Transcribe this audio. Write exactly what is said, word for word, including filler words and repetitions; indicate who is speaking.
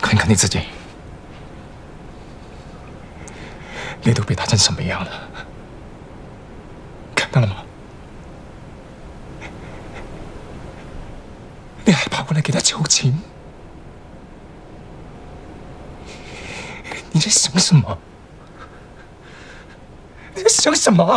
Speaker 1: 看看你自己，脸都被打成什么样了？看到了吗？你还跑过来给他求情？你在想什么？你在想什么？